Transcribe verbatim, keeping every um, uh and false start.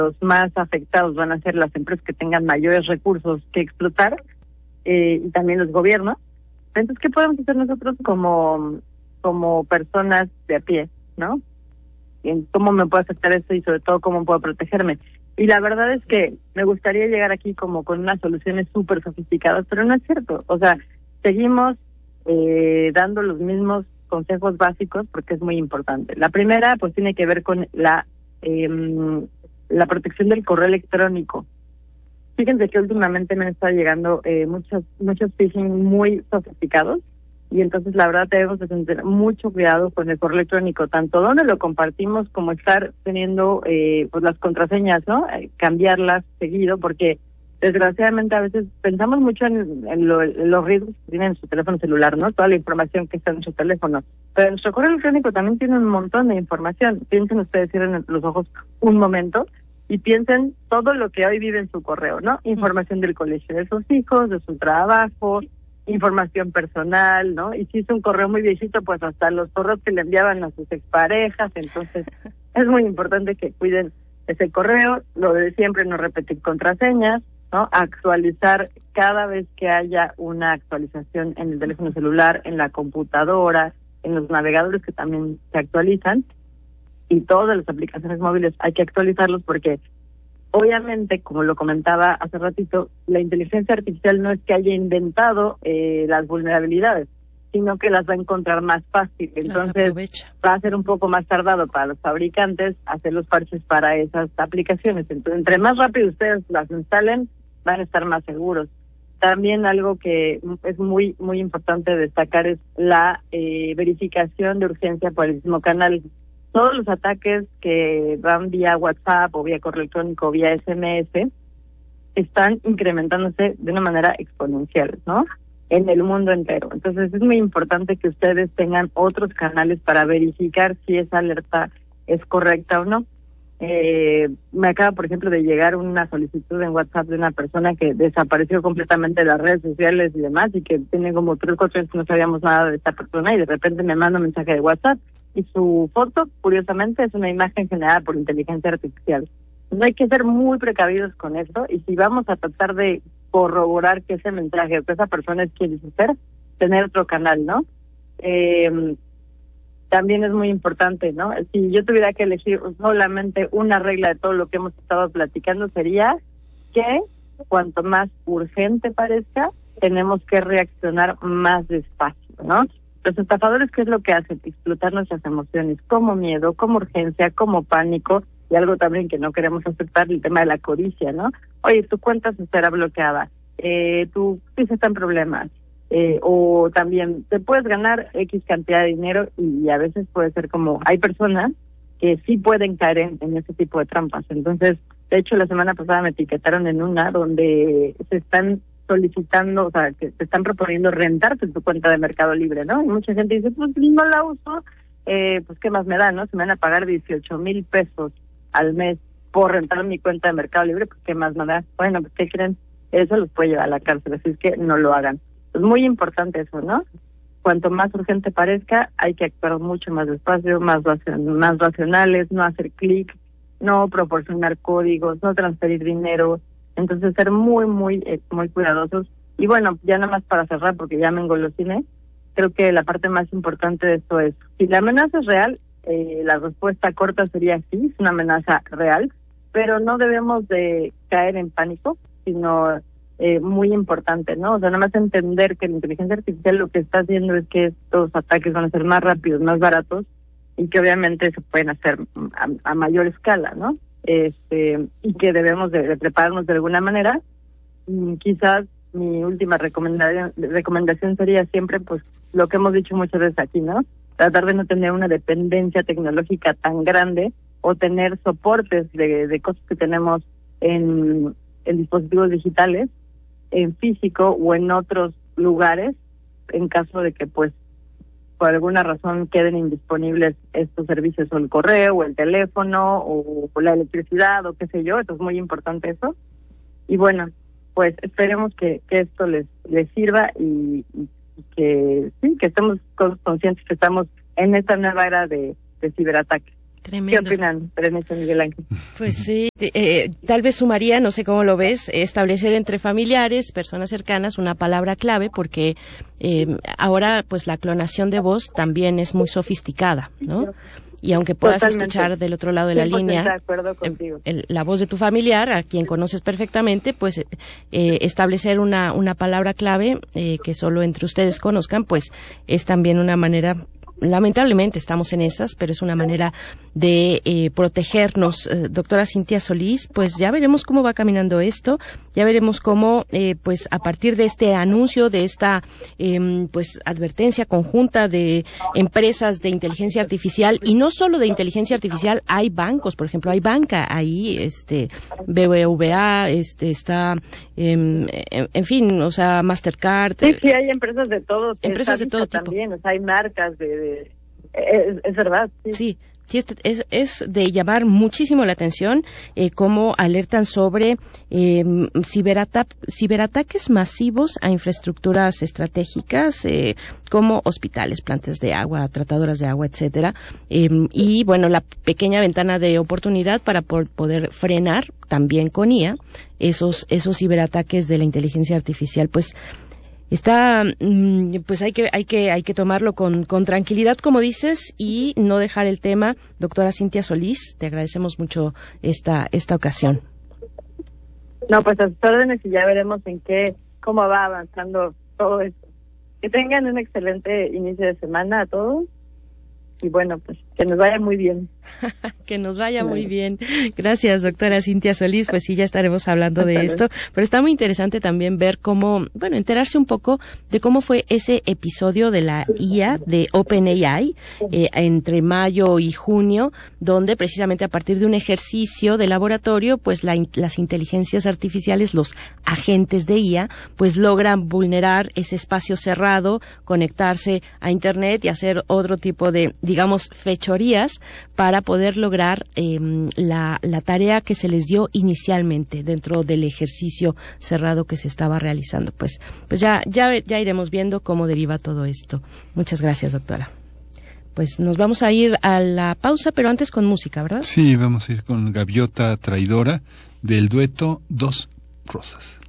los más afectados van a ser las empresas que tengan mayores recursos que explotar, eh, y también los gobiernos. Entonces, ¿qué podemos hacer nosotros como, como personas de a pie, no? En cómo me puede afectar esto y sobre todo cómo puedo protegerme. Y la verdad es que me gustaría llegar aquí como con unas soluciones súper sofisticadas, pero no es cierto. O sea, seguimos eh, dando los mismos consejos básicos porque es muy importante. La primera, pues, tiene que ver con la eh, la protección del correo electrónico. Fíjense que últimamente me han estado llegando eh, muchos muchos phishing muy sofisticados, y entonces la verdad debemos de tener mucho cuidado con el correo electrónico, tanto donde lo compartimos como estar teniendo eh, pues las contraseñas, ¿no? Eh, cambiarlas seguido, porque desgraciadamente a veces pensamos mucho en, en, lo, en los riesgos que tiene en su teléfono celular, ¿no? Toda la información que está en su teléfono. Pero nuestro correo electrónico también tiene un montón de información. Piensen ustedes, cierren los ojos un momento y piensen todo lo que hoy vive en su correo, ¿no? Información del colegio de sus hijos, de su trabajo, información personal, ¿no? Y si es un correo muy viejito, pues hasta los correos que le enviaban a sus exparejas. Entonces, es muy importante que cuiden ese correo, lo de siempre, no repetir contraseñas, ¿no? Actualizar cada vez que haya una actualización en el teléfono celular, en la computadora, en los navegadores que también se actualizan, y todas las aplicaciones móviles hay que actualizarlos porque obviamente, como lo comentaba hace ratito, la inteligencia artificial no es que haya inventado eh, las vulnerabilidades, sino que las va a encontrar más fácil. Entonces va a ser un poco más tardado para los fabricantes hacer los parches para esas aplicaciones. Entonces, entre más rápido ustedes las instalen, van a estar más seguros. También algo que es muy muy importante destacar es la eh, verificación de urgencia por el mismo canal. Todos los ataques que van vía WhatsApp o vía correo electrónico o vía S M S están incrementándose de una manera exponencial, ¿no? En el mundo entero. Entonces es muy importante que ustedes tengan otros canales para verificar si esa alerta es correcta o no. Eh, me acaba, por ejemplo, de llegar una solicitud en WhatsApp de una persona que desapareció completamente de las redes sociales y demás, y que tiene como tres o cuatro años que no sabíamos nada de esta persona, y de repente me manda un mensaje de WhatsApp y su foto, curiosamente, es una imagen generada por inteligencia artificial. Entonces hay que ser muy precavidos con esto, y si vamos a tratar de corroborar que ese mensaje o que esa persona es quien dice ser, tener otro canal, ¿no? Eh, también es muy importante, ¿no? Si yo tuviera que elegir solamente una regla de todo lo que hemos estado platicando, sería que cuanto más urgente parezca, tenemos que reaccionar más despacio, ¿no? Los estafadores, ¿qué es lo que hacen? Explotar nuestras emociones, como miedo, como urgencia, como pánico, y algo también que no queremos aceptar, el tema de la codicia, ¿no? Oye, tu cuenta se estará bloqueada, eh, tu piso está en problemas, eh, o también te puedes ganar X cantidad de dinero, y a veces puede ser como, hay personas que sí pueden caer en, en ese tipo de trampas. Entonces, de hecho, la semana pasada me etiquetaron en una donde se están solicitando, o sea, que te están proponiendo rentarte tu cuenta de Mercado Libre, ¿no? Y mucha gente dice, pues no la uso, eh, pues qué más me da, ¿no? Se me van a pagar dieciocho mil pesos al mes por rentar mi cuenta de Mercado Libre, pues qué más me da. Bueno, pues ¿qué creen? Eso los puede llevar a la cárcel, así es que no lo hagan. Es muy importante eso, ¿no? Cuanto más urgente parezca, hay que actuar mucho más despacio, más, más racionales, no hacer clic, no proporcionar códigos, no transferir dinero. Entonces ser muy, muy, eh, muy cuidadosos. Y bueno, ya nada más para cerrar, porque ya me engolosiné, creo que la parte más importante de esto es, si la amenaza es real, eh, la respuesta corta sería sí, es una amenaza real, pero no debemos de caer en pánico, sino eh, muy importante, ¿no? O sea, nada más entender que la inteligencia artificial lo que está haciendo es que estos ataques van a ser más rápidos, más baratos, y que obviamente se pueden hacer a, a mayor escala, ¿no? Este, y que debemos de, de prepararnos de alguna manera. Y quizás mi última recomendación, recomendación sería siempre, pues, lo que hemos dicho muchas veces aquí, ¿no? Tratar de no tener una dependencia tecnológica tan grande, o tener soportes de, de cosas que tenemos en, en dispositivos digitales, en físico o en otros lugares, en caso de que, pues, por alguna razón queden indisponibles estos servicios, o el correo, o el teléfono, o, o la electricidad, o qué sé yo. Entonces es muy importante eso. Y bueno, pues esperemos que, que esto les les sirva, y, y que sí, que estemos conscientes que estamos en esta nueva era de, de ciberataques. Tremendo. ¿Qué opinan, Berenice, Miguel Ángel? Pues sí, eh, tal vez sumaría, no sé cómo lo ves, establecer entre familiares, personas cercanas, una palabra clave, porque eh, ahora pues la clonación de voz también es muy sofisticada, ¿no? Y aunque puedas Totalmente. escuchar del otro lado de la línea de acuerdo contigo. el, la voz de tu familiar, a quien conoces perfectamente, pues eh, establecer una, una palabra clave eh, que solo entre ustedes conozcan, pues es también una manera. Lamentablemente estamos en esas, pero es una manera de eh, protegernos. Eh, doctora Cintia Solís, pues ya veremos cómo va caminando esto, ya veremos cómo, eh, pues a partir de este anuncio, de esta eh, pues advertencia conjunta de empresas de inteligencia artificial, y no solo de inteligencia artificial, hay bancos, por ejemplo, hay banca ahí, este, B B V A, este, está, eh, en, en fin, o sea, Mastercard. Sí, sí, hay empresas de todo. Empresas de todo tipo. También, o sea, hay marcas de... de Es, es verdad, sí. Sí, sí es, es, es de llamar muchísimo la atención eh, cómo alertan sobre eh, ciberata ciberataques masivos a infraestructuras estratégicas, eh, como hospitales, plantas de agua, tratadoras de agua, etcétera. Eh, y bueno, la pequeña ventana de oportunidad para por poder frenar también con I A esos esos ciberataques de la inteligencia artificial, pues. Está, pues hay que, hay que, hay que tomarlo con, con tranquilidad, como dices, y no dejar el tema. Doctora Cintia Solís, te agradecemos mucho esta, esta ocasión. No, pues a sus órdenes y ya veremos en qué, cómo va avanzando todo esto. Que tengan un excelente inicio de semana a todos. Y bueno, pues que nos vaya muy bien. Que nos vaya muy bien. Gracias, doctora Cintia Solís. Pues sí, ya estaremos hablando de esto. Pero está muy interesante también ver cómo, bueno, enterarse un poco de cómo fue ese episodio de la I A de OpenAI eh, entre mayo y junio, donde precisamente a partir de un ejercicio de laboratorio, pues la, las inteligencias artificiales, los agentes de I A, pues logran vulnerar ese espacio cerrado, conectarse a Internet y hacer otro tipo de, digamos, fechorías para poder lograr eh, la, la tarea que se les dio inicialmente dentro del ejercicio cerrado que se estaba realizando. Pues, pues ya, ya, ya iremos viendo cómo deriva todo esto. Muchas gracias, doctora. Pues nos vamos a ir a la pausa, pero antes con música, ¿verdad? Sí, vamos a ir con Gaviota Traidora del dueto Dos Rosas.